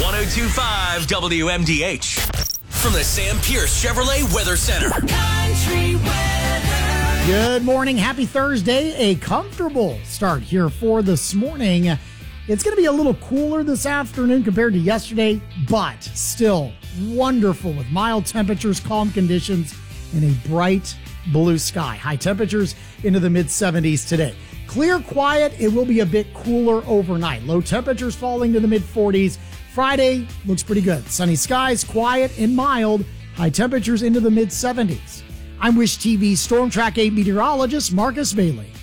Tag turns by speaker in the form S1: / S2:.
S1: 1025 WMDH. From the Sam Pierce Chevrolet Weather Center. Country weather.
S2: Good morning. Happy Thursday. A comfortable start here for this morning. It's going to be a little cooler this afternoon compared to yesterday, but still wonderful with mild temperatures, calm conditions, and a bright blue sky. High temperatures into the mid-70s today. Clear, quiet. It will be a bit cooler overnight. Low temperatures falling to the mid-40s. Friday looks pretty good. Sunny skies, quiet and mild. High temperatures into the mid-70s. I'm Wish TV Storm Track 8 meteorologist Marcus Bailey.